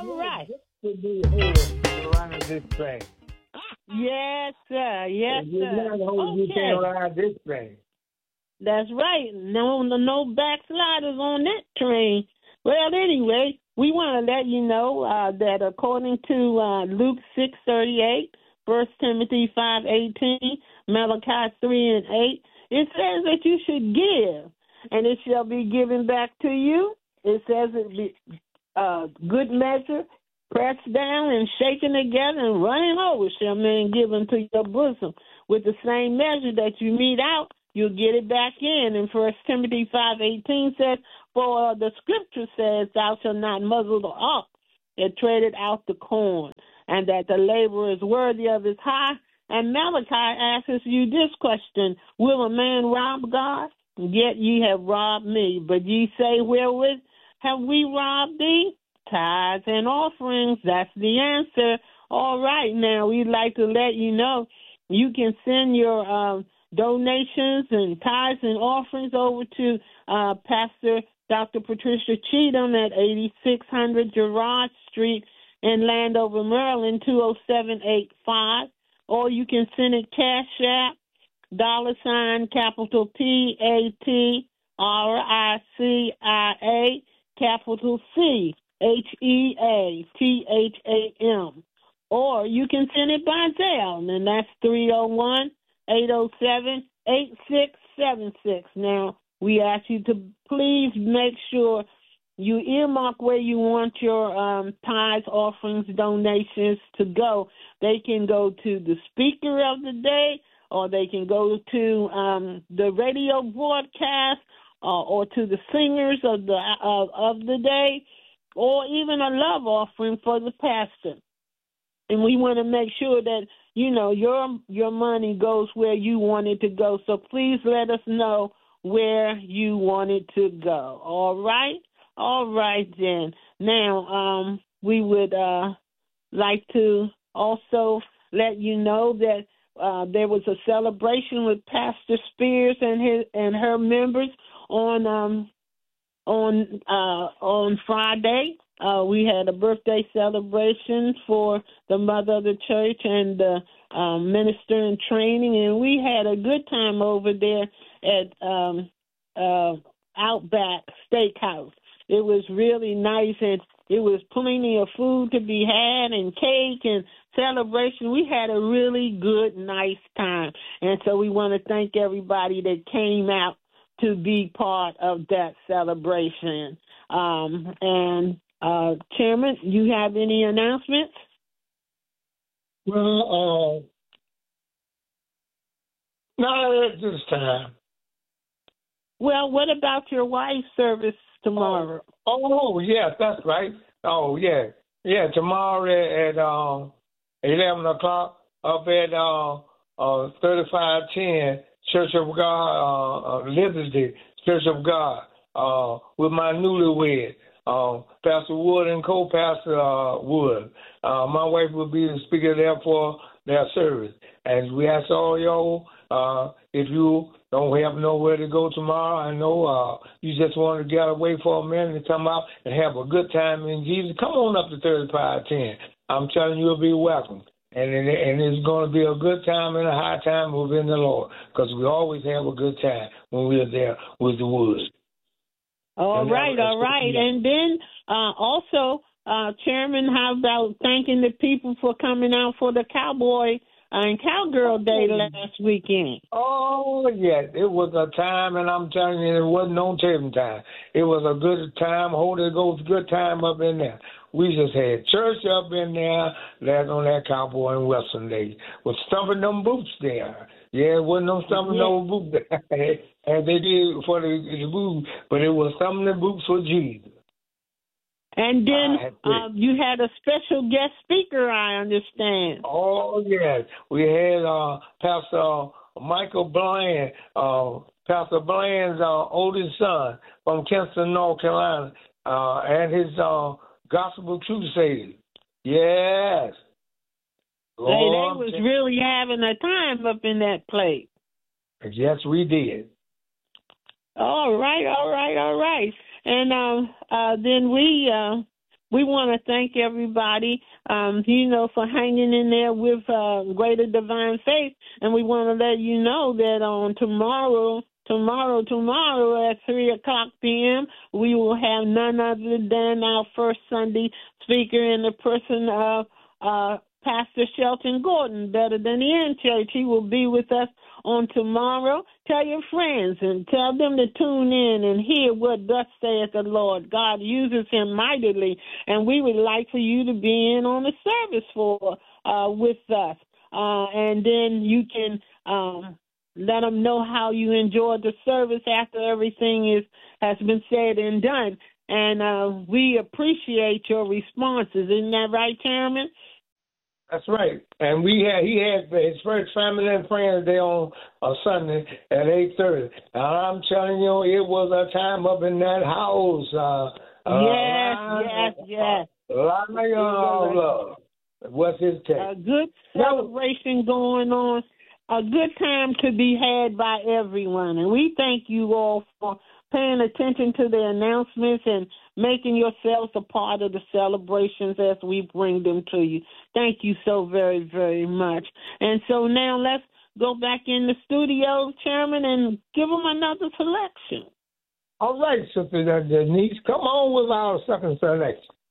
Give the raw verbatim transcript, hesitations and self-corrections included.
All right. To be heard around this thing. Yes, sir. Yes, If you're sir. not holy, you Okay. can't ride this thing. That's right. No, no, no backsliders on that train. Well, anyway, we want to let you know uh, that according to uh, Luke six thirty eight, First Timothy five eighteen, Malachi three and eight, it says that you should give, and it shall be given back to you. It says it be uh, good measure, pressed down and shaken together and running over shall men give into your bosom. With the same measure that you mete out, you'll get it back in. And First Timothy five eighteen says, for the scripture says, thou shalt not muzzle the ox that treadeth out the corn, and that the laborer is worthy of his hire. And Malachi asks you this question, will a man rob God? Yet ye have robbed me. But ye say, wherewith have we robbed thee? Tithes and offerings. That's the answer. All right, now we'd like to let you know you can send your uh, donations and tithes and offerings over to uh, Pastor Doctor Patricia Cheatham at eighty-six hundred Girard Street in Landover, Maryland, two oh seven eight five. Or you can send it Cash App, dollar sign, capital P A T R I C I A, capital C H E A T H A M. Or you can send it by Zelle, and that's three oh one, eight oh seven, eight six seven six. Now, we ask you to please make sure you earmark where you want your um, tithes, offerings, donations to go. They can go to the speaker of the day, or they can go to um, the radio broadcast, uh, or to the singers of the uh, of the day, or even a love offering for the pastor. And we want to make sure that, you know, your your money goes where you want it to go. So please let us know where you want it to go. All right? All right, then. Now, um, we would uh, like to also let you know that uh, there was a celebration with Pastor Spears and his and her members on um, on uh, on Friday. Uh, we had a birthday celebration for the mother of the church and the um, minister in training, and we had a good time over there at um, uh, Outback Steakhouse. It was really nice, and it was plenty of food to be had and cake and celebration. We had a really good, nice time, and so we want to thank everybody that came out to be part of that celebration. Um, and Uh, Chairman, you have any announcements? Well, uh, not at this time. Well, what about your wife's service tomorrow? Oh, oh yes, that's right. Oh, yeah. Yeah, tomorrow at um, eleven o'clock up at uh, uh, thirty-five ten Church of God, uh, uh, Liberty Church of God, uh, with my newlywed. Uh, Pastor Wood and co-pastor uh, Wood. Uh, my wife will be the speaker there for their service. And we ask all y'all, uh, if you don't have nowhere to go tomorrow, I know uh, you just want to get away for a minute and come out and have a good time in Jesus, come on up to thirty-five ten. I'm telling you, you'll be welcome. And, it, and it's going to be a good time and a high time within the Lord, because we always have a good time when we're there with the Woods. All right, all right. And then uh, also, uh, Chairman, how about thanking the people for coming out for the Cowboy and Cowgirl Day last weekend? Oh, yes. It was a time, and I'm telling you, it wasn't no taping time. It was a good time, Holy Ghost, good time up in there. We just had church up in there last on that Cowboy and Western Day. Was stumping them boots there. Yeah, it wasn't no stumping yeah. no boots there. And they did for the, the boots, but it was stumping the boots for Jesus. And then uh, you had a special guest speaker, I understand. Oh, yes. We had uh, Pastor Michael Bland, uh, Pastor Bland's uh, oldest son from Kinston, North Carolina, uh, and his uh, Gospel Crusade. Yes. Hey, they was really having a time up in that place. Yes, we did. All right, all right, all right. And uh, uh, then we uh, we want to thank everybody, um, you know, for hanging in there with uh, Greater Divine Faith. And we want to let you know that on tomorrow, tomorrow, tomorrow at three o'clock p.m., we will have none other than our first Sunday speaker in the person of uh, Pastor Shelton Gordon, Better Than the End Church. He will be with us on tomorrow. Tell your friends and tell them to tune in and hear what thus saith the Lord. God uses him mightily, and we would like for you to be in on the service for uh, with us. Uh, and then you can um, let them know how you enjoyed the service after everything is has been said and done. And uh, we appreciate your responses. Isn't that right, Chairman? That's right. And we had he had his first family and friends there on a Sunday at eight thirty. And I'm telling you, it was a time up in that house. Uh, yes, uh, yes, yes. Lion of love. What's his take? A good celebration going on. A good time to be had by everyone. And we thank you all for paying attention to the announcements and making yourselves a part of the celebrations as we bring them to you. Thank you so very, very much. And so now let's go back in the studio, Chairman, and give them another selection. All right, Sister Denise, come on with our second selection.